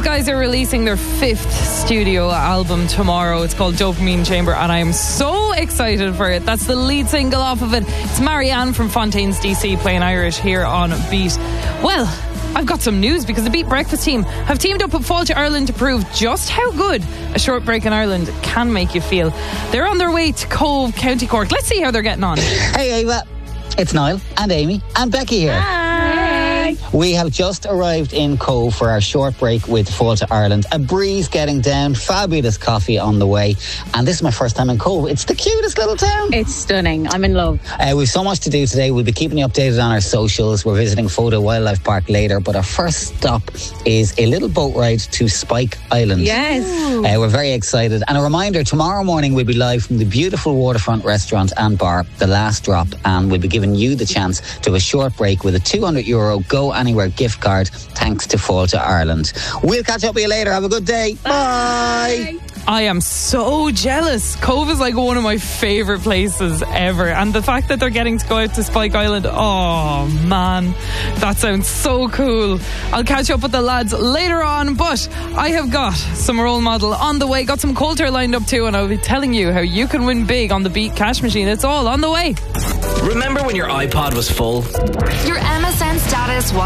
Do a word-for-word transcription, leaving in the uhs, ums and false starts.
guys are releasing their fifth studio album tomorrow. It's called Dopamine Chamber, and I am so excited for it. That's the lead single off of it. It's Marianne from Fontaine's D C playing Irish here on Beat. Well, I've got some news because the Beat Breakfast team have teamed up with Fáilte Ireland to prove just how good a short break in Ireland can make you feel. They're on their way to Cove, County Cork. Let's see how they're getting on. Hey Ava, it's Niall and Amy and Becky here. Hi. We have just arrived in Cove for our short break with Fáilte Ireland. A breeze getting down, fabulous coffee on the way, and this is my first time in Cove. It's the cutest little town. It's stunning. I'm in love. Uh, we've so much to do today. We'll be keeping you updated on our socials. We're visiting Photo Wildlife Park later, but our first stop is a little boat ride to Spike Island. Yes. Uh, we're very excited. And a reminder, tomorrow morning we'll be live from the beautiful waterfront restaurant and bar, The Last Drop, and we'll be giving you the chance to have a short break with a two hundred euro Go Anywhere gift card thanks to Fáilte Ireland. We'll catch up with you later. Have a good day. Bye. Bye. I am so jealous. Cove is like one of my favourite places ever, and the fact that they're getting to go out to Spike Island, oh man, that sounds so cool. I'll catch up with the lads later on, but I have got some role model on the way, got some Coulter lined up too, and I'll be telling you how you can win big on the Beat Cash Machine. It's all on the way. Remember when your iPod was full? Your M S N status was